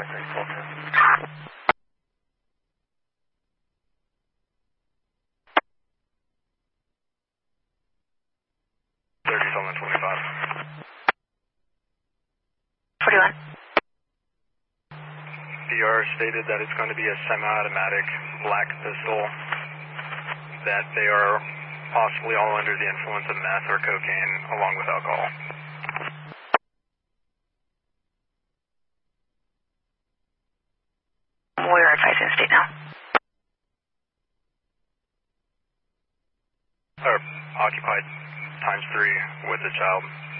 41. DR stated that it's going to be a semi-automatic black pistol, that they are possibly all under the influence of meth or cocaine along with alcohol. We're advising the state now. Occupied ×3 with a child.